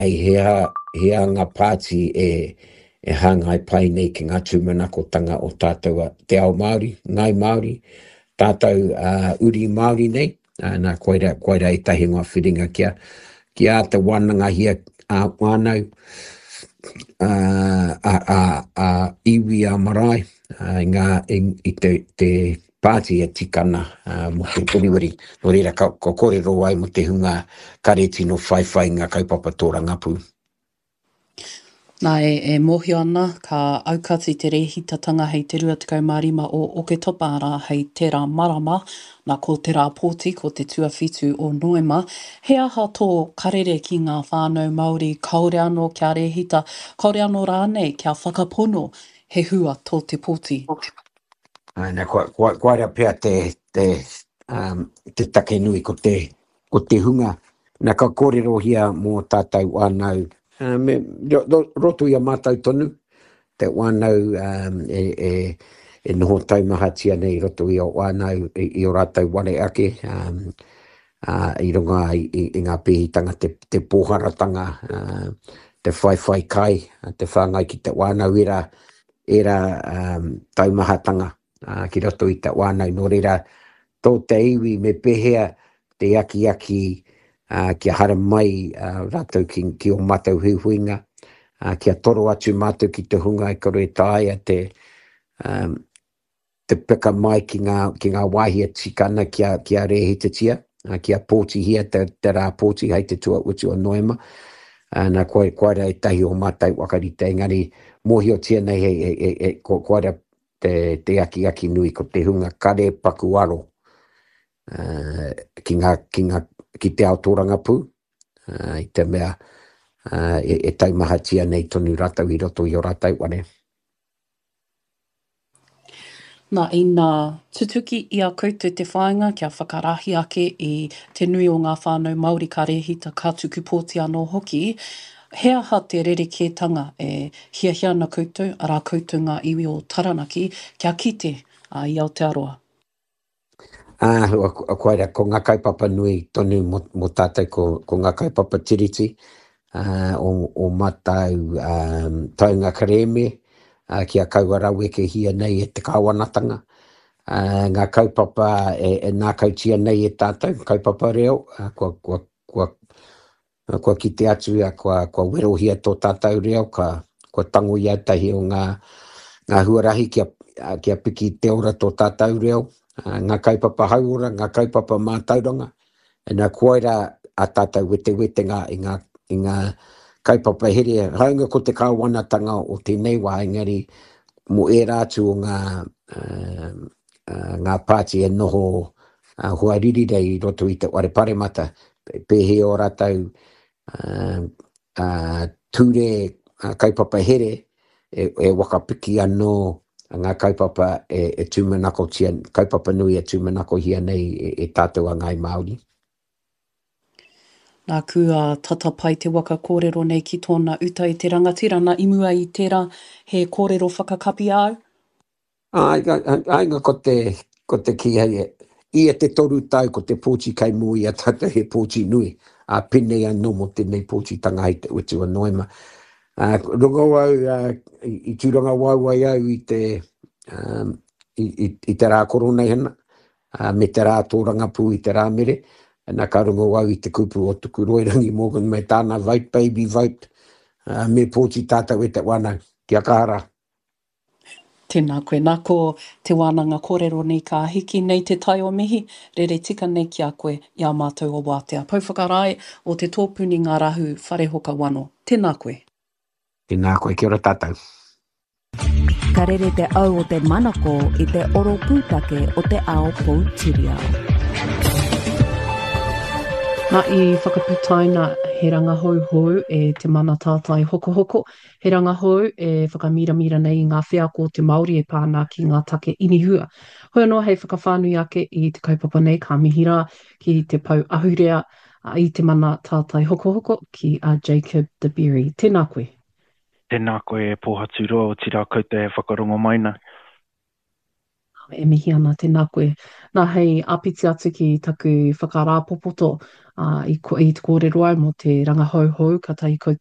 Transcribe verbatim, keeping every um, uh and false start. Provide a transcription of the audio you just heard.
ai hea, hea ngā pāti e, e hangai pai nei ki ngā tūmanakotanga o tātou te ao Māori, ngai Māori, tātou uh, uri Māori nei, uh, nā koeira, koeira e tahi ngā whiringa kia, kia te wananga hia a uh, wānau, uh, a, a, a iwi a marae, uh, ngā, i, i te, te pāti e tikana uh, mo te puniwiri, no reira ka, ko kōrero ai mo te hunga kareti no whaiwhai ngā kaupapa tōra ngapu. Nā e, e mohio ana ka aukati te rehitatanga hei te rua tekau marima o Oke Topara hei tērā marama, nā ko tērā pōti ko te tuawhitu o Noema. He aha tō karere ki ngā whānau Māori, kaore anō kia rehita, kaore anō rānei kia whakapono he hua tō te pōti. Nā kua, kua, kua rea pia te, te, um, te take nui ko te, ko te hunga. Nā ka kōrero hia mō tātou wānau. Uh, me, ro, roto ia mātou tonu, te wānau um, e, e, e noho taumahatia nei roto ia wānau i, i o rātou ware ake, um, uh, i runga i, i, i ngā pihitanga, te, te pōharatanga, uh, te whaiwhai kai, te whāngai ki te wānau era, era um, taumahatanga uh, ki roto i te wānau. No reira, tō te iwi me pehea te aki aki Uh, kia hara mai uh, rātou ki, ki o mātou huihuinga, uh, kia toro atu mātou ki te hunga e kore tāia te, um, te pika mai ki ngā, ki ngā wāhia tikana kia, kia rehitatia, uh, kia pōti hia te, te rā pōti hei te tua utu o Noema. Uh, nā koe koera e tahi o mātou wakarite, engari mohio tia nei he, he, he, he ko, koera te, te aki aki nui ko te hunga kare pakuaro uh, ki ngā, ki ngā ki te ao tōranga pū, uh, i te mea uh, e, e taumahatia nei tonu rātau i roto i o rātau wane. Nā i nā tutuki i a koutou te whāinga kia whakarahi ake i te nui o ngā whānau Māori ka rehita ka tuku pōti anō hoki, he aha te rerekētanga e hia hia na koutou, a rā koutou ngā iwi o Taranaki, kia kite uh, i Aotearoa. Ah, uh, koeira, ko ngā kaupapa nui tonu mo, mo tātou ko, ko ngā kaupapa tiriti uh, o, o matau um, taunga kareme uh, kia kauarau eke hia nei e te kāwanatanga. Uh, ngā kaupapa e, e nā kautia nei e tātou, kaupapa reo, uh, kua, kua, kua, kua ki te atu a kua, kua werohia tō tātou reo, ka, kua tango ia tahi o ngā, ngā huarahi kia, kia piki te ora tō tātou reo. Uh, ngā kaupapa hauora, ngā kaupapa mātauranga, e nā koeira a tātou wete wete ngā i ngā, i ngā kaupapa here. Haunga ko te kāwanatanga o tēnei wā, engari mo e rātu o ngā, uh, uh, ngā pāti e noho uh, huariri rei roto i te ware paremata, pehe o rātou uh, uh, ture uh, kaupapa here e, e wakapiki anō ngā kaupapa e, e tūmanako tia, kaupapa nui e tūmanako hia nei e, e tātou a ngai Māori. Nā kua tata pai te waka kōrero nei ki tōna uta i te rangatira, nā imua i tērā he kōrero whakakapi au? Ai, ai, ngā ko te, ko te ki hei, i e te toru tau ko te pōti kai mui a tātou he pōti nui, a pinei anō mo tēnei pōti tanga hei te utu a Noema. Uh, runga wau, uh, i, i tūranga wau ai au i te, um, i, i, i te rā korona hena, uh, me te rā tōranga pū i te rā mere, nā ka runga wau i te kupu o tuku roirangi Morgan me tāna vote, baby vote, uh, me pōti tātou e te wānau, kia kahara. Tēnā koe, nā ko te wānanga kōrero nei ka hiki nei te tai o mihi, rere tika nei ki a koe i a mātou o Wātea. Pouwhakarai o te tōpuni ngā rahu wharehoka wano. Tēnā koe. Tēnā koe, kia ora tātou. Ka rere te au o te manako i te oro pūtake o te ao Poutireo. Nā i whakaputaina he rangahau hou e te mana tātai hoko hoko. He rangahau e whakamira mira nei i ngā whea ko te Māori e pāna ki ngā take inihua. Hoi anō hei whakawhānui ake i te kaupapa nei ka mihira ki te pau ahurea i te mana tātai hoko hoko ki a Jacob de Berry. Tēnā koe. Tēnā koe e pōhatu roa o tira koutou e whakarongo maina. e mihi ana tēnā koe. Nā hei apiti atu ki taku whakarāpopoto uh, i, ko, i te kōrero ai mo te rangahauhau ka tahi